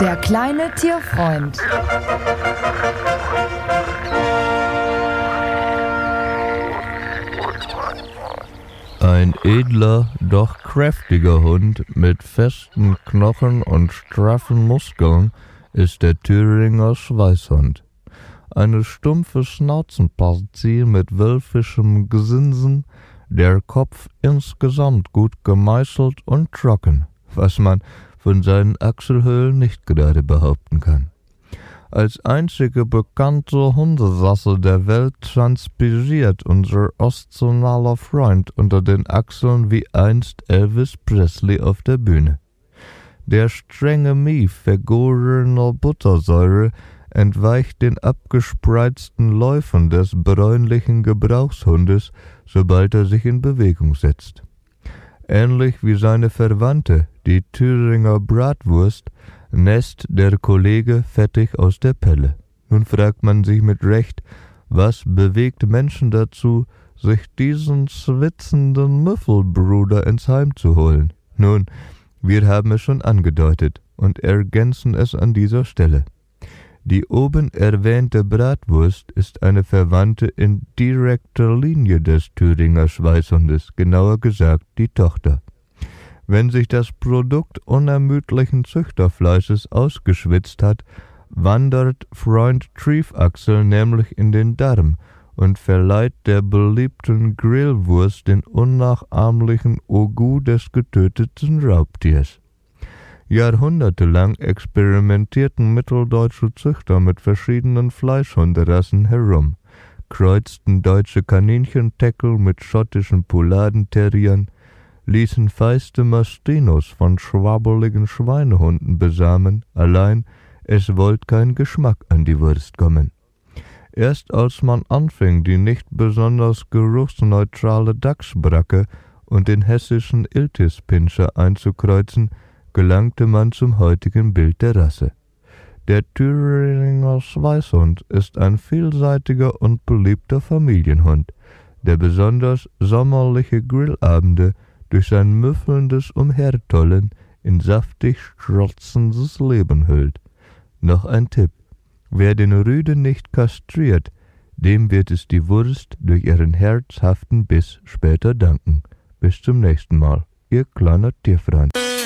Der kleine Tierfreund. Ein edler, doch kräftiger Hund mit festen Knochen und straffen Muskeln ist der Thüringer Schweißhund. Eine stumpfe Schnauzenpartie mit wölfischem Gesinsen, der Kopf insgesamt gut gemeißelt und trocken, was man von seinen Achselhöhlen nicht gerade behaupten kann. Als einzige bekannte Hunderasse der Welt transpiriert unser ostzonaler Freund unter den Achseln wie einst Elvis Presley auf der Bühne. Der strenge Mief vergorener Buttersäure entweicht den abgespreizten Läufen des bräunlichen Gebrauchshundes, sobald er sich in Bewegung setzt. Ähnlich wie seine Verwandte, die Thüringer Bratwurst, nässt der Kollege fettig aus der Pelle. Nun fragt man sich mit Recht, was bewegt Menschen dazu, sich diesen schwitzenden Müffelbruder ins Heim zu holen? Nun, wir haben es schon angedeutet und ergänzen es an dieser Stelle. Die oben erwähnte Bratwurst ist eine Verwandte in direkter Linie des Thüringer Schweißhundes, genauer gesagt die Tochter. Wenn sich das Produkt unermüdlichen Züchterfleisches ausgeschwitzt hat, wandert Freund Triefachsel nämlich in den Darm und verleiht der beliebten Grillwurst den unnachahmlichen Ogu des getöteten Raubtiers. Jahrhundertelang experimentierten mitteldeutsche Züchter mit verschiedenen Fleischhunderassen herum, kreuzten deutsche Kaninchenteckel mit schottischen Poulardenterriern, ließen feiste Mastinos von schwabbeligen Schweinehunden besamen, allein es wollte kein Geschmack an die Wurst kommen. Erst als man anfing, die nicht besonders geruchsneutrale Dachsbracke und den hessischen Iltis-Pinscher einzukreuzen, gelangte man zum heutigen Bild der Rasse. Der Thüringer Schweißhund ist ein vielseitiger und beliebter Familienhund, der besonders sommerliche Grillabende durch sein müffelndes Umhertollen in saftig strotzendes Leben hüllt. Noch ein Tipp: Wer den Rüden nicht kastriert, dem wird es die Wurst durch ihren herzhaften Biss später danken. Bis zum nächsten Mal, Ihr kleiner Tierfreund.